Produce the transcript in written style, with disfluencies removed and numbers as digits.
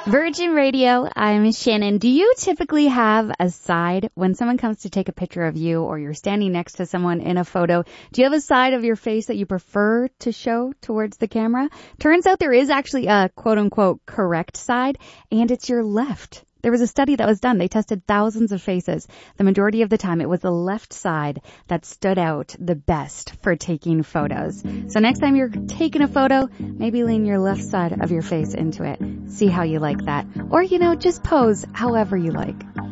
Virgin Radio, I'm Shannon. Do you typically have a side when someone comes to take a picture of you or you're standing next to someone in a photo? Do you have a side of your face that you prefer to show towards the camera? Turns out there is actually a quote-unquote correct side, and it's your left. There was a study that was done. They tested thousands of faces. The majority of the time, it was the left side that stood out the best for taking photos. So next time you're taking a photo, maybe lean your left side of your face into it. See how you like that. Or, just pose however you like.